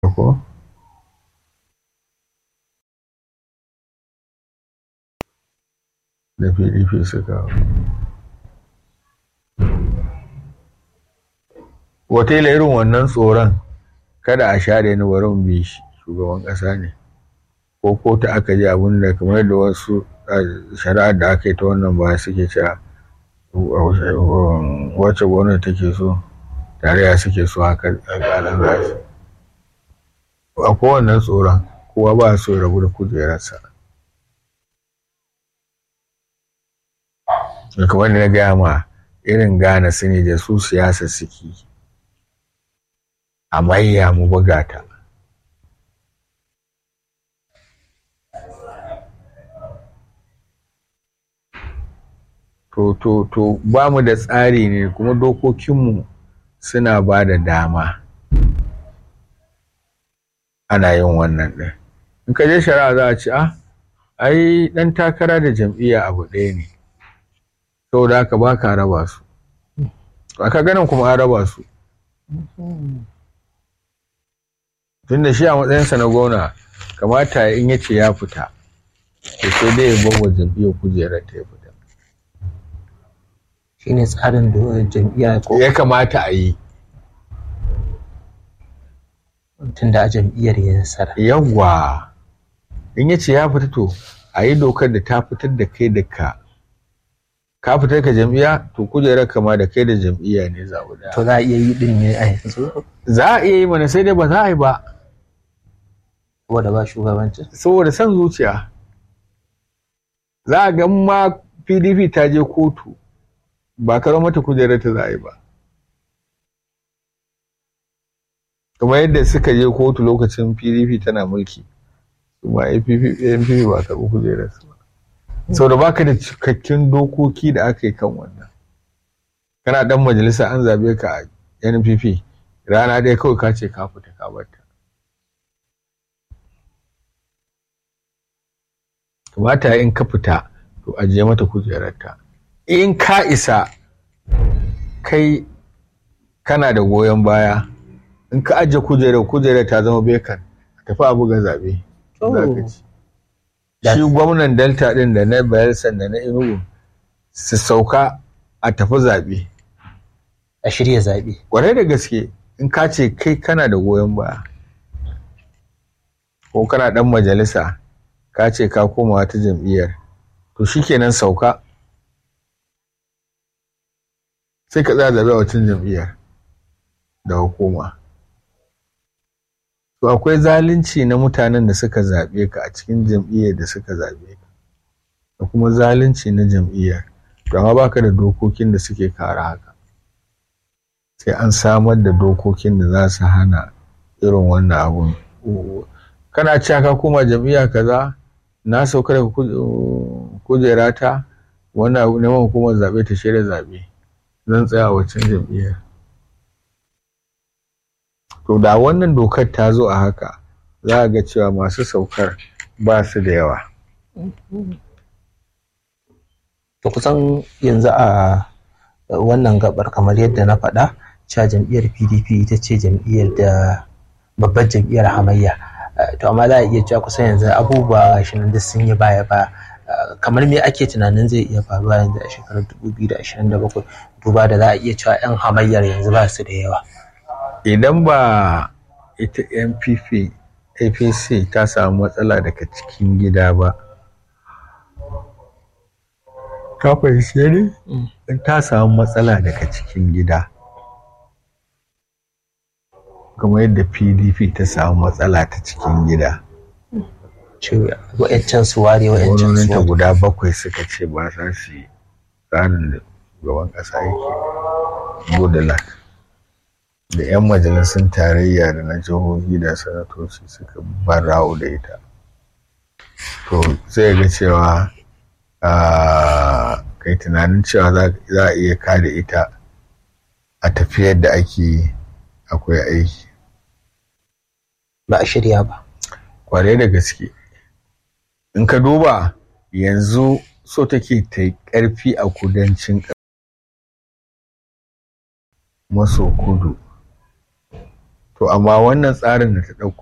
ko da PDP suka wataila irin wannan tsoron kada a share ni warin bi shi shugaban ƙasa ne ko kotu aka ji abin da kamar da wasu shari'ar da aka yi ta wannan ba suke cewa wacce gwamnati take so tarayya suke so haka alƙalan za su a kowannan tsoron kowa ba so rabu da kujerarsa kamar da na gaya ma irin gane su ne da su siyasa suke a mayya mu buga ta to ba mu da tsari ne kuma dokokinmu suna ba da dama ana yin wannan ɗin in ka je shari'a za a ce ai ɗan takara da jam'iyya abu ɗaya ne saboda haka ba ka raba su aka ganin kuma an raba su tun da shi a matsayinsa na gwamna kamata in ya ce ya fita to sai dai ya bawa jam'iyyar kujerar ta ya fita shi ne tsarin da jam'iyya ya kamata a yi tun da a jam'iyyar ya nasara yawwa in ya ce ya fita to a yi dokar da ta fitar da kai da ka fitar ka jam'iyya to kujerar kama da kai da jam'iyya ne zaɓu da to za a iya yi ɗin ne a yanzu za a iya yi mana sai dai ba za a yi ba saboda ba shugabancin saboda son zuciya za a ga ma PDP ta je kotu ba karo mata kujerar ta za a yi ba kamar yadda suka je kotu lokacin PDP tana mulki kuma NPP ba karɓi kujerar su ba saboda baka da cikakken dokoki da aka yi kan wannan kana dan majalisa an zabe ka a NPP rana ɗaya kawai ka ce ka fita ka bar ta kamata in ka fita to ajiye mata kujerarta in ka isa kai kana da goyon baya in ka ajiye kujerar ta zama bekan tafi a buga zaɓe shi gwamnan delta ɗin da na bayelsa da na enugu su sauka a tafi zaɓe a shirya zaɓe ƙwarai da gaske in ka ce kai kana da goyon baya ko kana ɗan majalisa ka ce ka koma wata jam'iyyar to shikenan sauka sai ka tsaya zaɓe a wacin jam'iyyar da hukuma to akwai zalunci na mutanen da suka zaɓe ka a cikin jam'iyyar da suka zaɓe ka da kuma zalunci na jam'iyyar to amma baka da dokokin da suke kare haka sai an samar da dokokin da za su hana irin wannan abun kana cewa ka koma jam'iyya kaza na sauka daga kujerata wannan neman hukumar zaɓe ta shirya zaɓe zan tsaya a waccan jam'iyyar to da wannan dokar ta zo a haka za a ga cewa masu saukar ba su da yawa to kusan yanzu a wannan gabar kamar yadda na faɗa cewa jam'iyyar PDP ita ce jam'iyyar da babbar jam'iyyar hamayya to amma za a iya cewa kusan yanzu abubuwa gashi nan duk sun yi baya ba kamar me ake tunanin zai iya faruwa yanzu a shekarar 2027 duba da za a iya cewa 'yan hamayyar yanzu ba su da yawa idan ba ita NPP APC ta samu matsala daga cikin gida ba ka fahimce ne in ta samu matsala daga cikin gida kamar yadda PDP ta samu matsala ta cikin gida wa'yancan su ware wa'yancan su ware guda 7 suka ce ba za su yi tsarin da gaban ƙasa yake Goodluck da 'yan majalisun tarayya da na jihohi da sanatoci suka barawo da ita to zai ga cewa kai tunanin cewa za a iya kare ita a tafiyar da ake akwai aiki ba a shirya ba kwarai da gaske in ka duba yanzu so take ta yi ƙarfi a kudancin maso kudu to amma wannan tsarin da ta ɗauko